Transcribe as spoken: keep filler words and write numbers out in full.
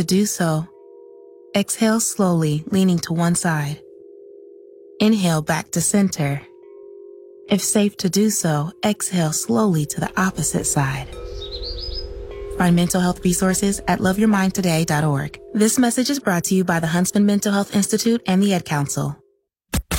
To do so, exhale slowly, leaning to one side. Inhale back to center. If safe to do so, exhale slowly to the opposite side. Find mental health resources at love your mind today dot org. This message is brought to you by the Huntsman Mental Health Institute and the Ad Council.